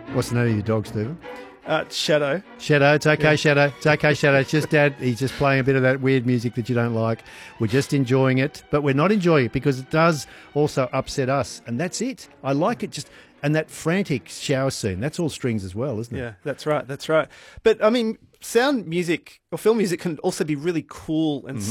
What's the name of your dog, Stephen? Shadow. Shadow. It's okay, Yeah. Shadow. It's okay, Shadow. It's just Dad. He's just playing a bit of that weird music that you don't like. We're just enjoying it, but we're not enjoying it because it does also upset us, and that's it. I like it just, and that frantic shower scene. That's all strings as well, isn't it? Yeah, that's right. That's right. But I mean, sound music or film music can also be really cool and